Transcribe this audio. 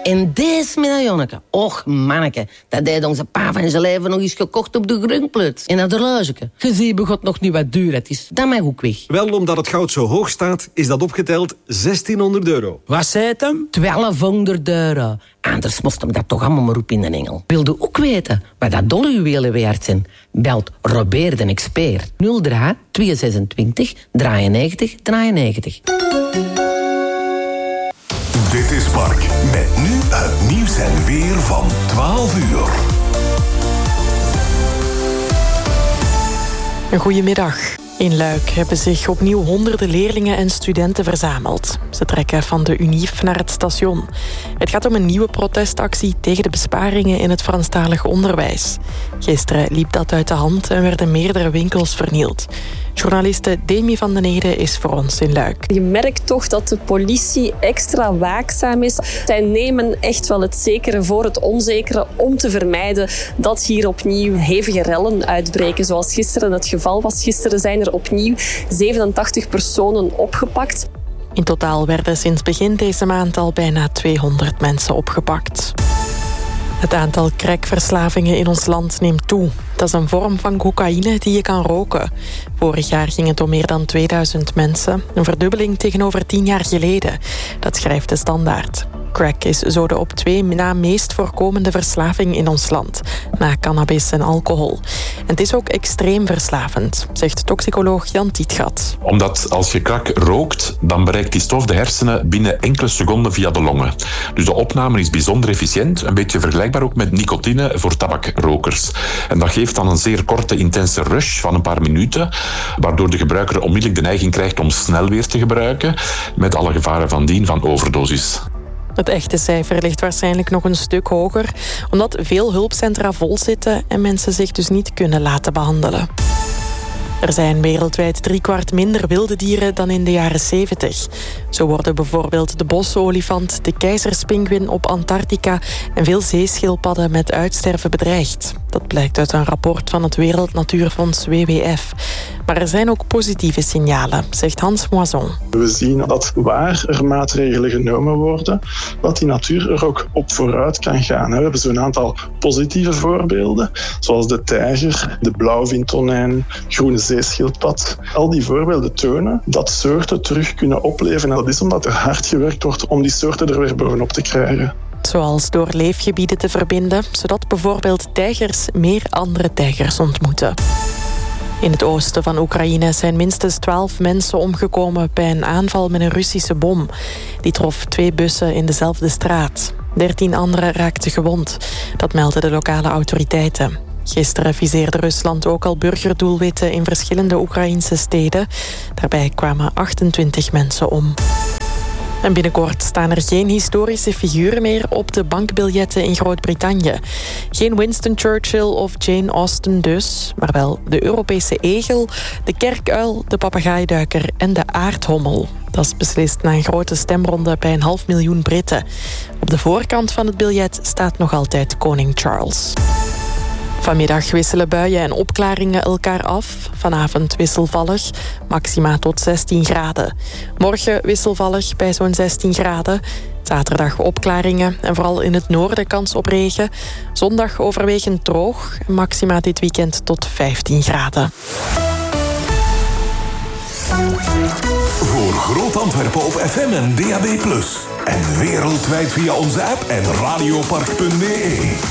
En deze medaillonneke, och manneke, dat deed onze pa van zijn leven nog eens gekocht op de Grungplut. En dat horlogeke. Gezien begot nog niet wat duur het is. Dat mag ook weg. Wel, omdat het goud zo hoog staat, is dat opgeteld €1600. Wat zei het hem? €1200. Anders moest hem dat toch allemaal maar op in de engel. Wilde ook weten wat dat dollarjuwelen waard zijn? Belt Robert de expert. 03 226 93 93. Dit is Mark, met nu het nieuws en weer van 12 uur. Een goedemiddag. In Luik hebben zich opnieuw honderden leerlingen en studenten verzameld. Ze trekken van de Unief naar het station. Het gaat om een nieuwe protestactie tegen de besparingen in het Franstalig onderwijs. Gisteren liep dat uit de hand en werden meerdere winkels vernield. Journaliste Demi van den Ede is voor ons in Luik. Je merkt toch dat de politie extra waakzaam is. Zij nemen echt wel het zekere voor het onzekere om te vermijden dat hier opnieuw hevige rellen uitbreken. Zoals gisteren het geval was. Gisteren zijn er opnieuw 87 personen opgepakt. In totaal werden sinds begin deze maand al bijna 200 mensen opgepakt. Het aantal crackverslavingen in ons land neemt toe. Dat is een vorm van cocaïne die je kan roken. Vorig jaar ging het om meer dan 2000 mensen. Een verdubbeling tegenover 10 jaar geleden. Dat schrijft de Standaard. Crack is zo de op 2 na meest voorkomende verslaving in ons land. Na cannabis en alcohol. En het is ook extreem verslavend, zegt toxicoloog Jan Tietgat. Omdat als je crack rookt, dan bereikt die stof de hersenen binnen enkele seconden via de longen. Dus de opname is bijzonder efficiënt. Een beetje vergelijkbaar ook met nicotine voor tabakrokers. En dat geeft dan een zeer korte, intense rush van een paar minuten, waardoor de gebruiker onmiddellijk de neiging krijgt om snel weer te gebruiken, met alle gevaren van dien van overdosis. Het echte cijfer ligt waarschijnlijk nog een stuk hoger, omdat veel hulpcentra vol zitten en mensen zich dus niet kunnen laten behandelen. Er zijn wereldwijd 3/4 minder wilde dieren dan in de jaren 70. Zo worden bijvoorbeeld de bosolifant, de keizerspinguïn op Antarctica en veel zeeschildpadden met uitsterven bedreigd. Dat blijkt uit een rapport van het Wereldnatuurfonds WWF. Maar er zijn ook positieve signalen, zegt Hans Moison. We zien dat waar er maatregelen genomen worden, dat die natuur er ook op vooruit kan gaan. We hebben zo'n aantal positieve voorbeelden, zoals de tijger, de blauwvintonijn, groene zeeschildpad. Al die voorbeelden tonen dat soorten terug kunnen opleven. En dat is omdat er hard gewerkt wordt om die soorten er weer bovenop te krijgen. Zoals door leefgebieden te verbinden, zodat bijvoorbeeld tijgers meer andere tijgers ontmoeten. In het oosten van Oekraïne zijn minstens 12 mensen omgekomen bij een aanval met een Russische bom. Die trof 2 bussen in dezelfde straat. 13 anderen raakten gewond. Dat melden de lokale autoriteiten. Gisteren viseerde Rusland ook al burgerdoelwitten in verschillende Oekraïnse steden. Daarbij kwamen 28 mensen om. En binnenkort staan er geen historische figuren meer op de bankbiljetten in Groot-Brittannië. Geen Winston Churchill of Jane Austen dus, maar wel de Europese egel, de kerkuil, de papegaaiduiker en de aardhommel. Dat is beslist na een grote stemronde bij 500.000 Britten. Op de voorkant van het biljet staat nog altijd koning Charles. Vanmiddag wisselen buien en opklaringen elkaar af. Vanavond wisselvallig, maxima tot 16 graden. Morgen wisselvallig bij zo'n 16 graden. Zaterdag opklaringen en vooral in het noorden kans op regen. Zondag overwegend droog, maxima dit weekend tot 15 graden. Voor Groot Antwerpen op FM en DAB+. En wereldwijd via onze app en radiopark.be.